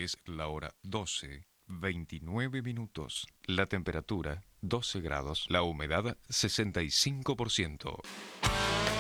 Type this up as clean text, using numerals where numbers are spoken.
Es la hora 12:29. La temperatura 12 grados. La humedad 65%.